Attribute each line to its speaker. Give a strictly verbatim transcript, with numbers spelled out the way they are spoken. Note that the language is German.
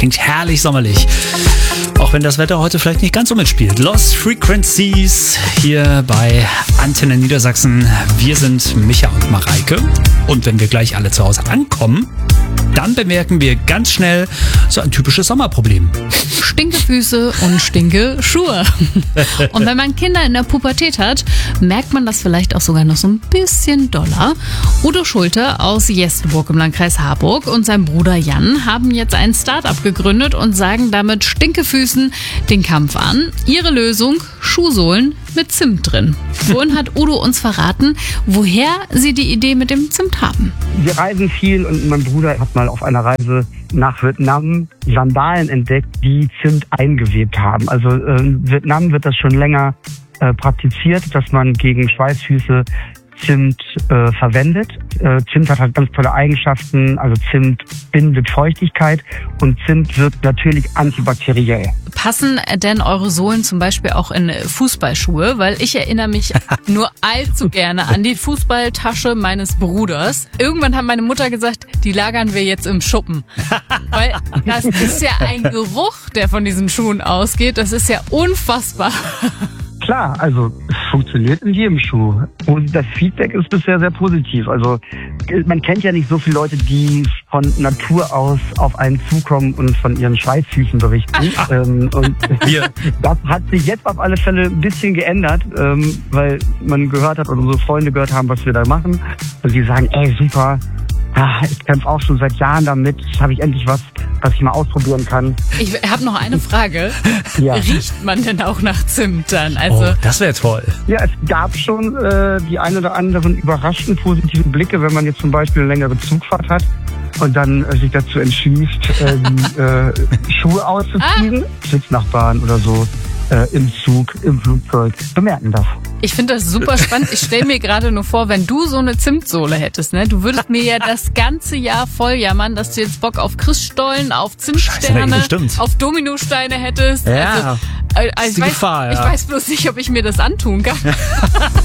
Speaker 1: klingt herrlich sommerlich. Auch wenn das Wetter heute vielleicht nicht ganz so mitspielt. Lost Frequencies hier bei Antenne Niedersachsen. Wir sind Micha und Mareike. Und wenn wir gleich alle zu Hause ankommen, dann bemerken wir ganz schnell so ein typisches Sommerproblem.
Speaker 2: Stinkefüße und Stinkeschuhe. Und wenn man Kinder in der Pubertät hat, merkt man das vielleicht auch sogar noch so ein bisschen doller. Udo Schulte aus Jesteburg im Landkreis Harburg und sein Bruder Jan haben jetzt ein Start-up gegründet und sagen damit Stinkefüßen den Kampf an. Ihre Lösung: Schuhsohlen mit Zimt drin. Vorhin hat Udo uns verraten, woher sie die Idee mit dem Zimt haben.
Speaker 3: Wir reisen viel und mein Bruder hat mal auf einer Reise nach Vietnam Sandalen entdeckt, die Zimt eingewebt haben. Also äh, in Vietnam wird das schon länger äh, praktiziert, dass man gegen Schweißfüße Zimt äh, verwendet. Äh, Zimt hat halt ganz tolle Eigenschaften, also Zimt bindet Feuchtigkeit und Zimt wirkt natürlich antibakteriell.
Speaker 2: Passen denn eure Sohlen zum Beispiel auch in Fußballschuhe? Weil ich erinnere mich nur allzu gerne an die Fußballtasche meines Bruders. Irgendwann hat meine Mutter gesagt, die lagern wir jetzt im Schuppen. Weil das ist ja ein Geruch, der von diesen Schuhen ausgeht. Das ist ja unfassbar.
Speaker 3: Klar, also es funktioniert in jedem Schuh. Und das Feedback ist bisher sehr positiv. Also man kennt ja nicht so viele Leute, die von Natur aus auf einen zukommen und von ihren Schweißfüßen berichten. Ähm, und das hat sich jetzt auf alle Fälle ein bisschen geändert, ähm, weil man gehört hat oder unsere Freunde gehört haben, was wir da machen. Und die sagen, ey, super. Ah, ich kämpfe auch schon seit Jahren damit. Jetzt habe ich endlich was, was ich mal ausprobieren kann.
Speaker 2: Ich habe noch eine Frage.
Speaker 3: Ja.
Speaker 2: Riecht man denn auch nach Zimt dann? Also
Speaker 1: Oh, das wäre toll.
Speaker 3: Ja, es gab schon äh, die ein oder anderen überraschend positiven Blicke, wenn man jetzt zum Beispiel eine längere Zugfahrt hat und dann äh, sich dazu entschließt, äh, die äh, Schuhe auszuziehen. Ah. Sitznachbarn oder so äh, im Zug, im Flugzeug bemerken das.
Speaker 2: Ich finde das super spannend. Ich stelle mir gerade nur vor, wenn du so eine Zimtsohle hättest, ne? Du würdest mir ja das ganze Jahr voll jammern, dass du jetzt Bock auf Christstollen, auf Zimtsterne,
Speaker 1: Scheiße,
Speaker 2: auf Dominosteine hättest.
Speaker 1: Ja,
Speaker 2: also, äh,
Speaker 1: das ist
Speaker 2: ich,
Speaker 1: die
Speaker 2: weiß,
Speaker 1: Gefahr, ja.
Speaker 2: ich weiß bloß nicht, ob ich mir das antun kann.